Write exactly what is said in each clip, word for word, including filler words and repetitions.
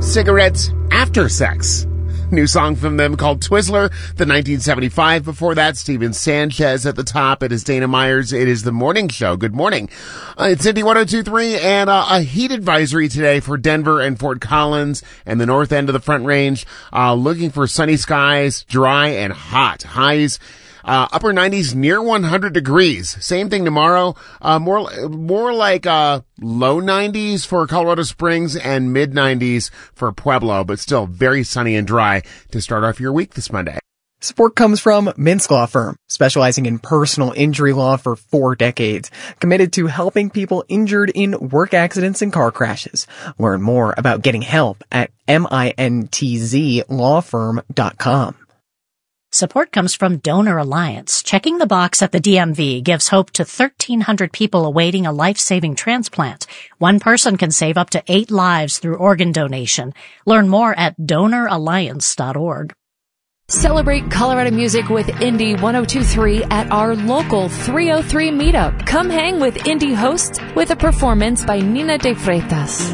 Cigarettes After Sex. New song from them called Twizzler, the nineteen seventy-five. Before that, Steven Sanchez at the top. It is Dana Myers. It is The Morning Show. Good morning. Uh, it's Indy one oh two point three, and uh, a heat advisory today for Denver and Fort Collins and the north end of the Front Range. Uh, looking for sunny skies, dry and hot. Highs Uh, upper nineties, near one hundred degrees. Same thing tomorrow. Uh, more, more like, uh, low nineties for Colorado Springs and mid nineties for Pueblo, but still very sunny and dry to start off your week this Monday. Support comes from Minsk Law Firm, specializing in personal injury law for four decades, committed to helping people injured in work accidents and car crashes. Learn more about getting help at mintz law firm dot com. Support comes from Donor Alliance. Checking the box at the D M V gives hope to thirteen hundred people awaiting a life-saving transplant. One person can save up to eight lives through organ donation. Learn more at donor alliance dot org. Celebrate Colorado music with Indy one oh two point three at our local three oh three meetup. Come hang with Indy hosts with a performance by Nina de Freitas.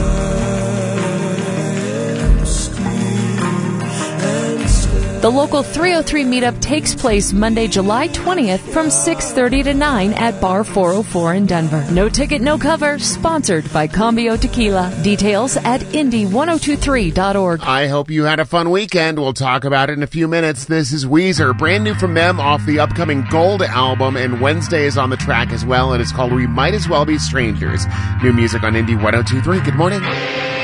The local three oh three meetup takes place Monday, July twentieth from six thirty to nine at Bar four oh four in Denver. No ticket, no cover. Sponsored by Cambio Tequila. Details at indy one oh two three dot org. I hope you had a fun weekend. We'll talk about it in a few minutes. This is Weezer, brand new from them off the upcoming Gold album, and Wednesday is on the track as well. It is called We Might As Well Be Strangers. New music on Indy one oh two point three. Good morning.